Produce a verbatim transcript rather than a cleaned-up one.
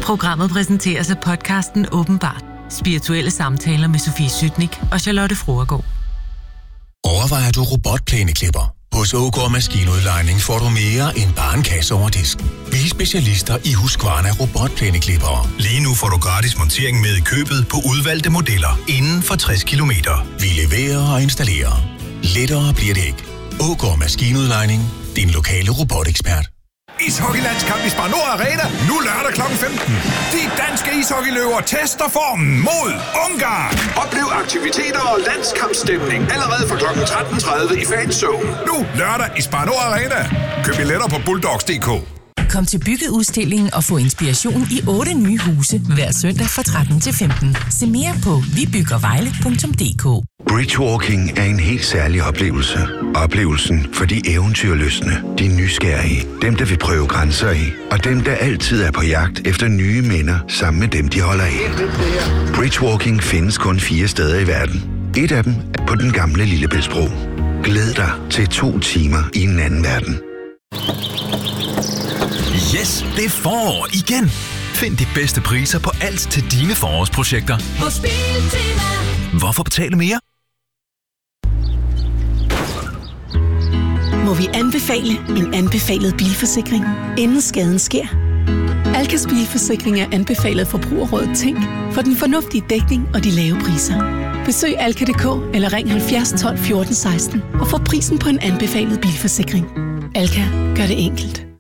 Programmet præsenteres af podcasten Åbenbart. Spirituelle samtaler med Sofie Sytnik og Charlotte Fruergaard. Overvejer du robotplæneklipper? Hos Ågaard Maskinudlejning får du mere end bare en kasse over disken. Vi er specialister i Husqvarna robotplæneklippere. Lige nu får du gratis montering med i købet på udvalgte modeller inden for tres kilometer. Vi leverer og installerer. Lettere bliver det ikke. Ågaard Maskinudlejning. Din lokale robotekspert. Ishockeylandskamp i Spar Nord Arena. Nu lørdag klokken femten. De danske ishockeyløver tester formen mod Ungarn. Oplev aktiviteter og landskampstemning allerede fra klokken tretten tredive i Fanzone. Nu lørdag i Spar Nord Arena. Køb billetter på bulldogs punktum d k. Kom til Byggeudstillingen og få inspiration i otte nye huse hver søndag fra tretten til femten. Se mere på vi bygger vejle punktum d k. Bridgewalking er en helt særlig oplevelse. Oplevelsen for de eventyrlystne, de nysgerrige, dem der vil prøve grænser af, og dem der altid er på jagt efter nye minder sammen med dem, de holder af. Bridgewalking findes kun fire steder i verden. Et af dem er på den gamle Lillebæltsbro. Glæd dig til to timer i en anden verden. Yes, det er forår igen. Find de bedste priser på alt til dine forårsprojekter. Hos Biltema. Hvorfor betale mere? Må vi anbefale en anbefalet bilforsikring, inden skaden sker? Alkas bilforsikring er anbefalet Forbrugerrådet Tænk for den fornuftige dækning og de lave priser. Besøg alka punktum d k eller ring halvfjerds tolv fjorten seksten og få prisen på en anbefalet bilforsikring. Alka gør det enkelt.